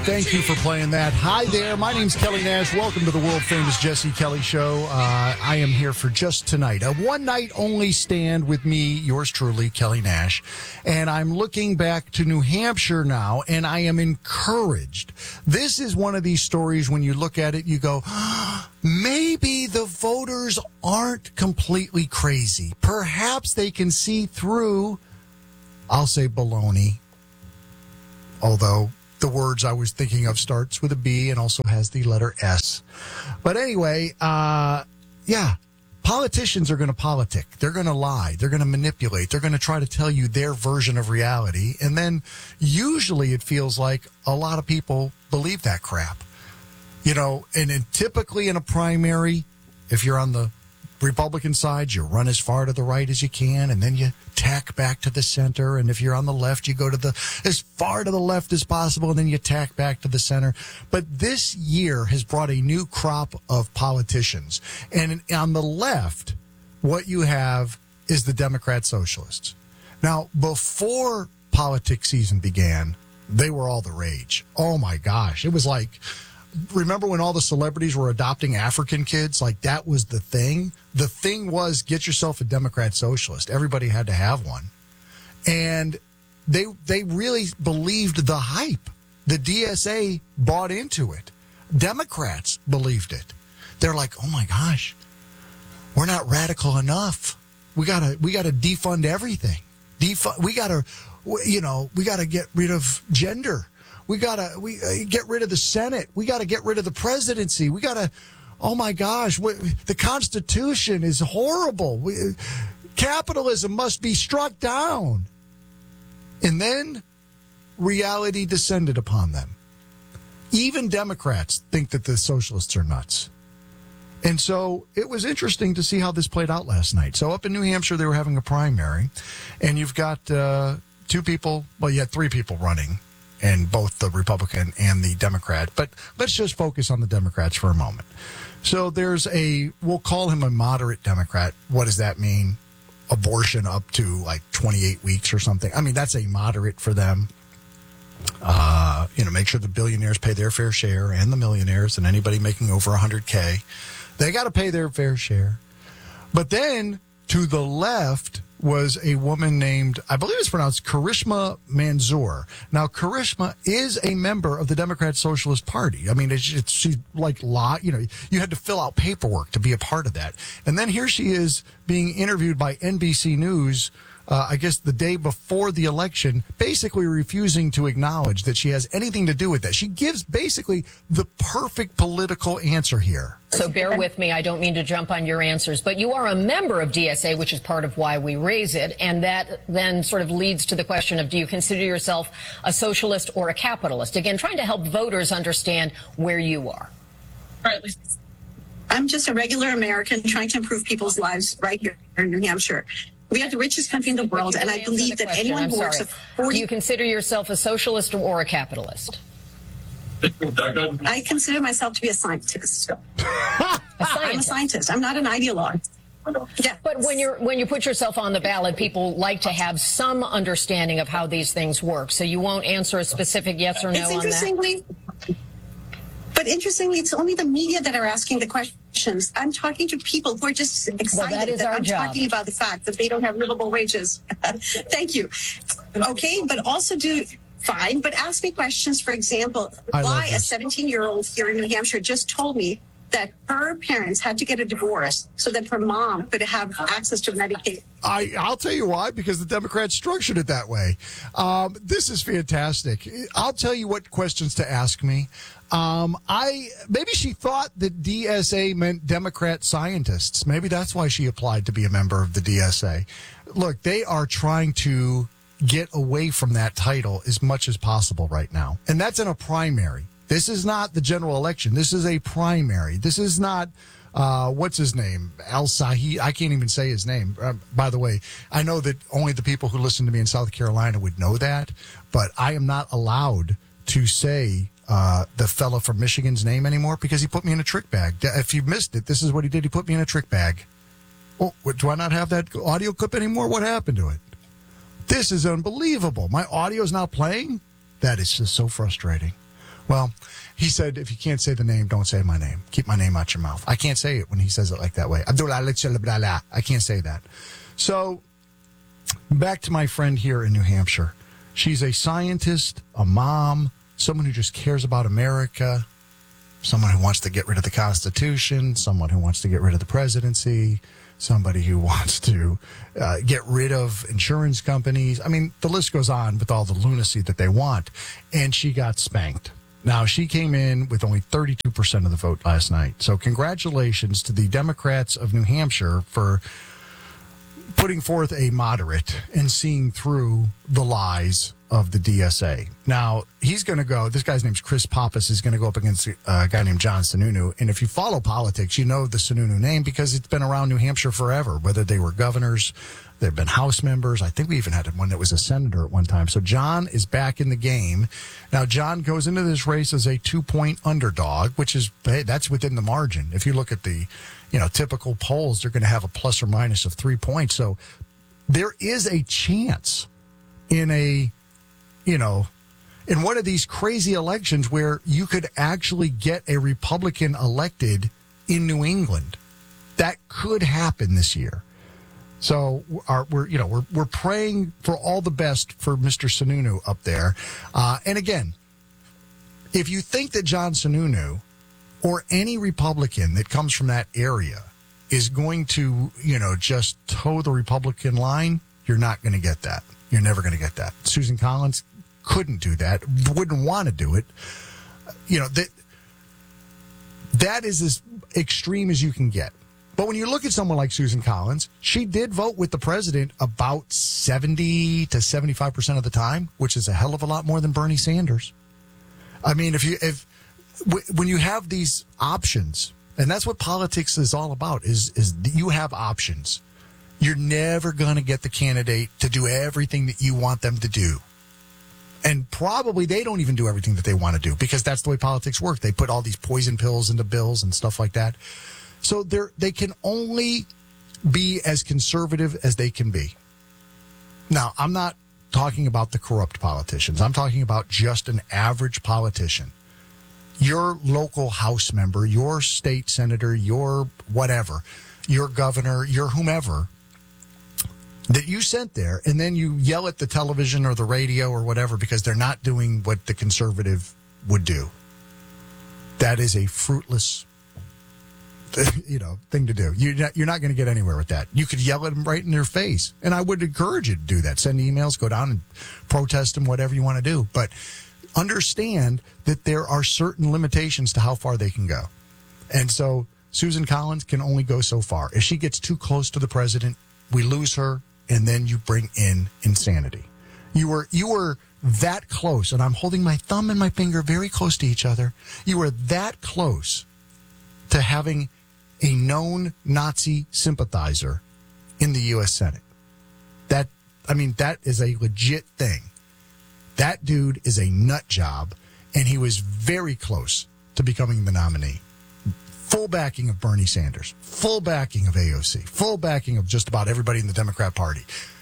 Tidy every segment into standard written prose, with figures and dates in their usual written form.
Thank you for playing that. Hi there. My name's Kelly Nash. Welcome to the world-famous Jesse Kelly Show. I am here for just tonight. A one-night-only stand with me, yours truly, Kelly Nash. And I'm looking back to New Hampshire now, and I am encouraged. This is one of these stories when you look at it, you go, maybe the voters aren't completely crazy. Perhaps they can see through, I'll say baloney, although the words I was thinking of starts with a B and also has the letter S. But anyway, politicians are going to politic. They're going to lie. They're going to manipulate. They're going to try to tell you their version of reality. And then usually it feels like a lot of people believe that crap. You know, and typically in a primary, if you're on the Republican side, you run as far to the right as you can, and then you tack back to the center. And if you're on the left, you go to as far to the left as possible, and then you tack back to the center. But this year has brought a new crop of politicians. And on the left, what you have is the Democrat socialists. Now, before politics season began, they were all the rage. Oh, my gosh. It was like, remember when all the celebrities were adopting African kids? Like, that was the thing. The thing was, get yourself a Democrat socialist. Everybody had to have one. And they really believed the hype. The DSA bought into it. Democrats believed it. They're like, oh my gosh, we're not radical enough. We gotta defund everything. We gotta get rid of gender. We get rid of the Senate. We got to get rid of the presidency. Oh my gosh, the Constitution is horrible. Capitalism must be struck down. And then reality descended upon them. Even Democrats think that the socialists are nuts. And so it was interesting to see how this played out last night. So up in New Hampshire, they were having a primary, and you've got three people running, and both the Republican and the Democrat. But let's just focus on the Democrats for a moment. So we'll call him a moderate Democrat. What does that mean? Abortion up to like 28 weeks or something. I mean, that's a moderate for them. Make sure the billionaires pay their fair share, and the millionaires, and anybody making over 100K. They got to pay their fair share. But then to the left was a woman named, I believe it's pronounced Karishma Manzoor. Now, Karishma is a member of the Democrat Socialist Party. I mean, she's like you had to fill out paperwork to be a part of that. And then here she is being interviewed by NBC News, I guess the day before the election, basically refusing to acknowledge that she has anything to do with that. She gives basically the perfect political answer here. So bear with me. I don't mean to jump on your answers, but you are a member of DSA, which is part of why we raise it. And that then sort of leads to the question of, do you consider yourself a socialist or a capitalist? Again, trying to help voters understand where you are. I'm just a regular American trying to improve people's lives right here in New Hampshire. We are the richest country in the world, and I believe that anyone who works Do you consider yourself a socialist or a capitalist? I consider myself to be a scientist. I'm a scientist. I'm not an ideologue. Yeah. But when you put yourself on the ballot, people like to have some understanding of how these things work. So you won't answer a specific yes or no on that? But interestingly, it's only the media that are asking the questions. I'm talking to people who are just excited that I'm talking about the fact that they don't have livable wages. Thank you. Okay, but also fine, but ask me questions. For example, why a 17-year-old here in New Hampshire just told me that her parents had to get a divorce so that her mom could have access to Medicaid. I'll tell you why, because the Democrats structured it that way. This is fantastic. I'll tell you what questions to ask me. Maybe she thought that DSA meant Democrat scientists. Maybe that's why she applied to be a member of the DSA. Look, they are trying to get away from that title as much as possible right now. And that's in a primary. This is not the general election. This is a primary. This is not, what's his name? Al-Sahi. I can't even say his name. By the way, I know that only the people who listen to me in South Carolina would know that, but I am not allowed to say the fella from Michigan's name anymore because he put me in a trick bag. If you missed it, this is what he did. He put me in a trick bag. Oh, do I not have that audio clip anymore? What happened to it? This is unbelievable. My audio is not playing? That is just so frustrating. Well, he said, if you can't say the name, don't say my name. Keep my name out your mouth. I can't say it when he says it like that way. I can't say that. So, back to my friend here in New Hampshire. She's a scientist, a mom, someone who just cares about America, someone who wants to get rid of the Constitution, someone who wants to get rid of the presidency, somebody who wants to get rid of insurance companies. I mean, the list goes on with all the lunacy that they want. And she got spanked. Now, she came in with only 32% of the vote last night. So congratulations to the Democrats of New Hampshire for putting forth a moderate and seeing through the lies of the DSA. Now, he's going to go, this guy's name's Chris Pappas, is going to go up against a guy named John Sununu. And if you follow politics, you know the Sununu name because it's been around New Hampshire forever, whether they were governors, they've been House members. I think we even had one that was a senator at one time. So John is back in the game. Now, John goes into this race as a 2-point underdog, which is, hey, that's within the margin. If you look at the, typical polls, they're going to have a plus or minus of 3 points. So there is a chance in in one of these crazy elections where you could actually get a Republican elected in New England. That could happen this year. So we're praying for all the best for Mr. Sununu up there. And again, if you think that John Sununu or any Republican that comes from that area is going to, just toe the Republican line, you're not going to get that. You're never going to get that. Susan Collins couldn't do that, wouldn't want to do it. That is as extreme as you can get. But when you look at someone like Susan Collins, she did vote with the president about 70 to 75% of the time, which is a hell of a lot more than Bernie Sanders. I mean, when you have these options, and that's what politics is all about, is you have options. You're never going to get the candidate to do everything that you want them to do. And probably they don't even do everything that they want to do because that's the way politics work. They put all these poison pills into bills and stuff like that. So they can only be as conservative as they can be. Now, I'm not talking about the corrupt politicians. I'm talking about just an average politician. Your local House member, your state senator, your whatever, your governor, your whomever that you sent there, and then you yell at the television or the radio or whatever because they're not doing what the conservative would do. That is a fruitless thing to do. You're not going to get anywhere with that. You could yell at them right in their face. And I would encourage you to do that. Send emails, go down and protest them, whatever you want to do. But understand that there are certain limitations to how far they can go. And so Susan Collins can only go so far. If she gets too close to the president, we lose her, and then you bring in insanity. You were that close, and I'm holding my thumb and my finger very close to each other. You were that close to having a known Nazi sympathizer in the U.S. Senate. That is a legit thing. That dude is a nut job, and he was very close to becoming the nominee. Full backing of Bernie Sanders, full backing of AOC, full backing of just about everybody in the Democrat Party.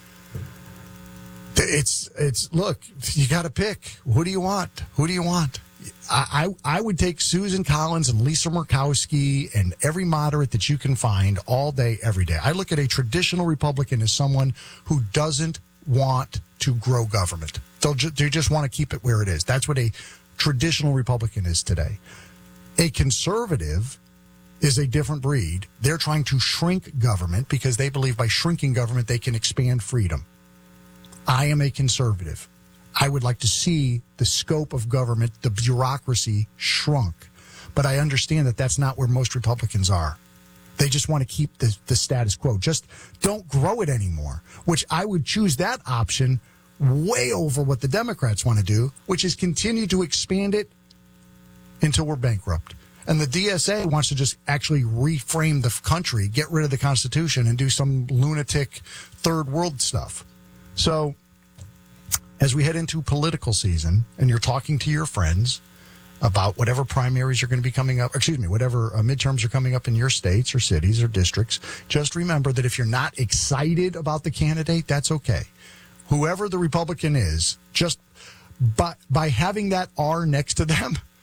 Look, you got to pick. Who do you want? Who do you want? I would take Susan Collins and Lisa Murkowski and every moderate that you can find all day, every day. I look at a traditional Republican as someone who doesn't want to grow government. They just want to keep it where it is. That's what a traditional Republican is today. A conservative is a different breed. They're trying to shrink government because they believe by shrinking government they can expand freedom. I am a conservative. I would like to see the scope of government, the bureaucracy, shrunk. But I understand that that's not where most Republicans are. They just want to keep the status quo. Just don't grow it anymore, which I would choose that option way over what the Democrats want to do, which is continue to expand it until we're bankrupt. And the DSA wants to just actually reframe the country, get rid of the Constitution, and do some lunatic third world stuff. So as we head into political season and you're talking to your friends about whatever primaries are going to be coming up, whatever midterms are coming up in your states or cities or districts, just remember that if you're not excited about the candidate, that's okay. Whoever the Republican is, just by having that R next to them,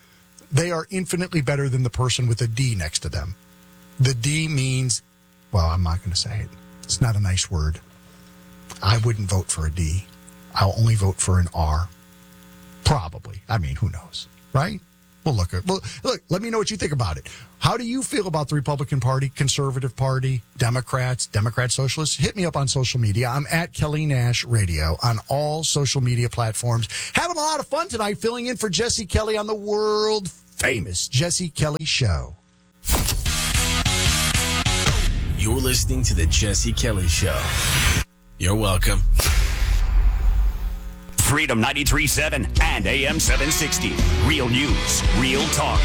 They are infinitely better than the person with a D next to them. The D means, well, I'm not going to say it. It's not a nice word. I wouldn't vote for a D. I'll only vote for an R. Probably. I mean, who knows, right? Well, look, let me know what you think about it. How do you feel about the Republican Party, Conservative Party, Democrat Socialists? Hit me up on social media. I'm at Kelly Nash Radio on all social media platforms. Having a lot of fun tonight filling in for Jesse Kelly on the world famous Jesse Kelly Show. You're listening to the Jesse Kelly Show. You're welcome. Freedom 93.7 and AM 760. Real news, real talk.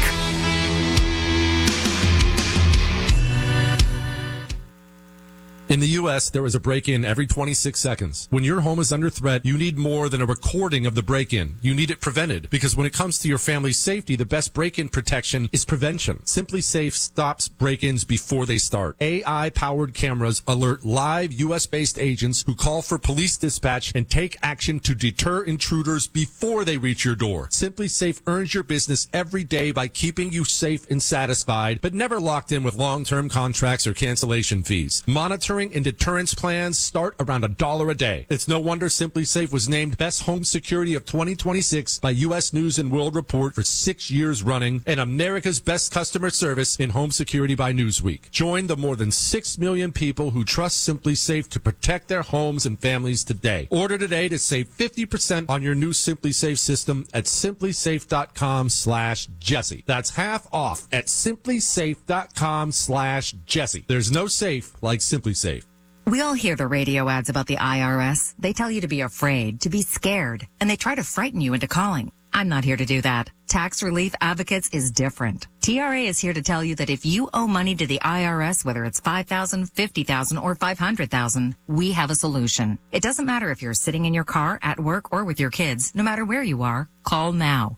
In the U.S., there is a break-in every 26 seconds. When your home is under threat, you need more than a recording of the break-in. You need it prevented, because when it comes to your family's safety, the best break-in protection is prevention. Simply Safe stops break-ins before they start. AI-powered cameras alert live U.S.-based agents who call for police dispatch and take action to deter intruders before they reach your door. Simply Safe earns your business every day by keeping you safe and satisfied, but never locked in with long-term contracts or cancellation fees. Monitoring and deterrence plans start around $1 a day. It's no wonder Simply Safe was named Best Home Security of 2026 by U.S. News and World Report for 6 years running, and America's Best Customer Service in Home Security by Newsweek. Join the more than 6 million people who trust Simply Safe to protect their homes and families today. Order today to save 50% on your new Simply Safe system at simplysafe.com/Jesse. That's half off at simplysafe.com/Jesse. There's no safe like Simply Safe. We all hear the radio ads about the IRS. They tell you to be afraid, to be scared, and they try to frighten you into calling. I'm not here to do that. Tax Relief Advocates is different. TRA is here to tell you that if you owe money to the IRS, whether it's $5,000, $50,000, or $500,000, we have a solution. It doesn't matter if you're sitting in your car, at work, or with your kids. No matter where you are, call now.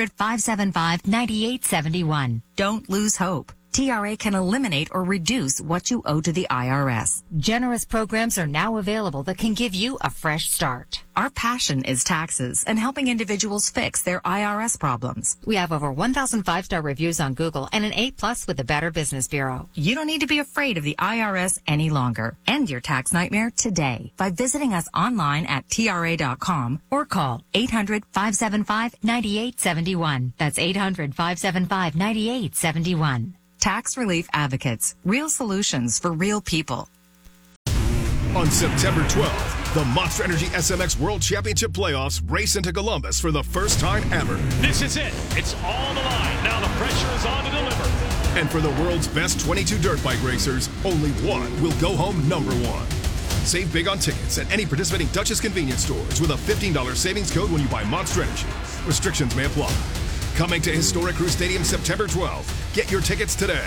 800-575-9871. Don't lose hope. TRA can eliminate or reduce what you owe to the IRS. Generous programs are now available that can give you a fresh start. Our passion is taxes and helping individuals fix their IRS problems. We have over 1,000 5-star reviews on Google and an A+ with the Better Business Bureau. You don't need to be afraid of the IRS any longer. End your tax nightmare today by visiting us online at TRA.com or call 800-575-9871. That's 800-575-9871. Tax Relief Advocates. Real solutions for real people. On September 12th, the Monster Energy SMX World Championship Playoffs race into Columbus for the first time ever. This is it. It's all the line. Now the pressure is on to deliver. And for the world's best 22 dirt bike racers, only one will go home number one. Save big on tickets at any participating Duchess convenience stores with a $15 savings code when you buy Monster Energy. Restrictions may apply. Coming to Historic Crew Stadium September 12th. Get your tickets today.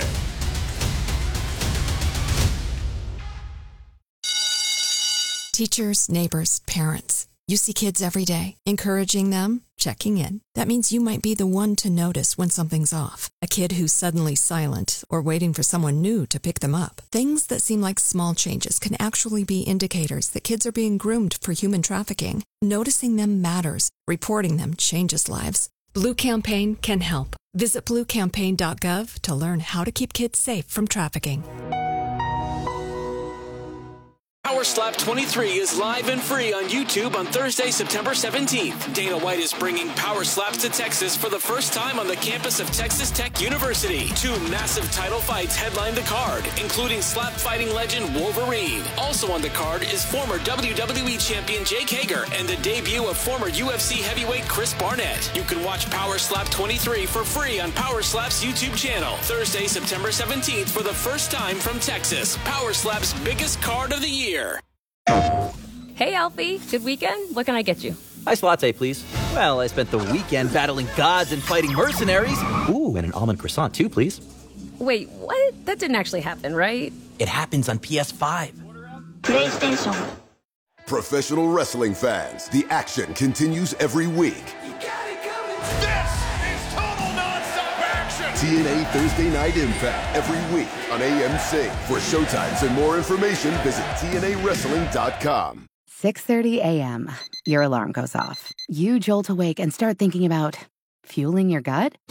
Teachers, neighbors, parents. You see kids every day. Encouraging them, checking in. That means you might be the one to notice when something's off. A kid who's suddenly silent or waiting for someone new to pick them up. Things that seem like small changes can actually be indicators that kids are being groomed for human trafficking. Noticing them matters. Reporting them changes lives. Blue Campaign can help. Visit bluecampaign.gov to learn how to keep kids safe from trafficking. Power Slap 23 is live and free on YouTube on Thursday, September 17th. Dana White is bringing Power Slaps to Texas for the first time on the campus of Texas Tech University. 2 massive title fights headline the card, including slap fighting legend Wolverine. Also on the card is former WWE champion Jake Hager and the debut of former UFC heavyweight Chris Barnett. You can watch Power Slap 23 for free on Power Slap's YouTube channel. Thursday, September 17th for the first time from Texas. Power Slap's biggest card of the year. Hey, Alfie. Good weekend? What can I get you? Iced latte, please. Well, I spent the weekend battling gods and fighting mercenaries. Ooh, and an almond croissant, too, please. Wait, what? That didn't actually happen, right? It happens on PS5. PlayStation. Professional wrestling fans, the action continues every week. This is total nonstop action. TNA Thursday Night Impact every week on AMC. For showtimes and more information, visit TNAWrestling.com. 6:30 a.m. Your alarm goes off. You jolt awake and start thinking about fueling your gut?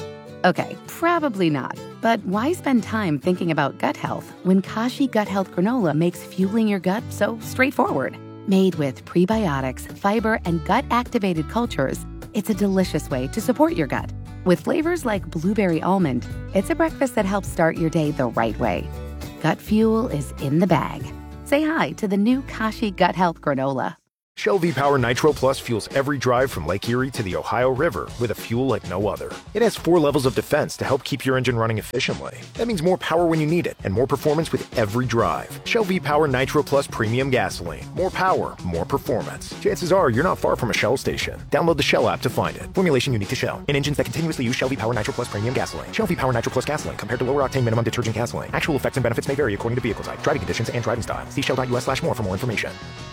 Okay, probably not. But why spend time thinking about gut health when Kashi Gut Health Granola makes fueling your gut so straightforward? Made with prebiotics, fiber, and gut-activated cultures, it's a delicious way to support your gut. With flavors like blueberry almond, it's a breakfast that helps start your day the right way. Gut fuel is in the bag. Say hi to the new Kashi Gut Health Granola. Shell V-Power Nitro Plus fuels every drive from Lake Erie to the Ohio River with a fuel like no other. It has 4 levels of defense to help keep your engine running efficiently. That means more power when you need it and more performance with every drive. Shell V-Power Nitro Plus Premium Gasoline. More power, more performance. Chances are you're not far from a Shell station. Download the Shell app to find it. Formulation unique to Shell. In engines that continuously use Shell V-Power Nitro Plus Premium Gasoline. Shell V-Power Nitro Plus Gasoline compared to lower octane minimum detergent gasoline. Actual effects and benefits may vary according to vehicle type, driving conditions, and driving style. See shell.us/more for more information.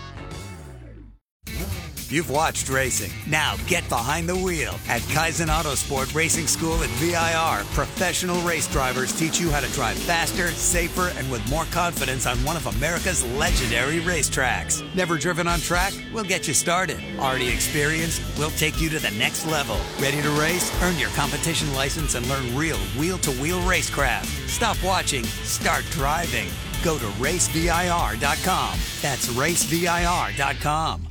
You've watched racing. Now get behind the wheel. At Kaizen Autosport Racing School at VIR, professional race drivers teach you how to drive faster, safer, and with more confidence on one of America's legendary racetracks. Never driven on track? We'll get you started. Already experienced? We'll take you to the next level. Ready to race? Earn your competition license and learn real wheel-to-wheel racecraft. Stop watching. Start driving. Go to racevir.com. That's racevir.com.